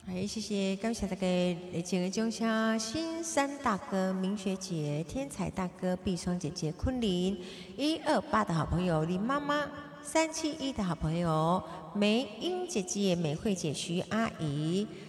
哎，谢谢，感谢大家来这个奖项，新山大哥、明学姐、天才大哥、碧霜姐姐、昆凌、128的好朋友林妈妈、371的好朋友梅英姐姐、美惠姐、徐阿姨、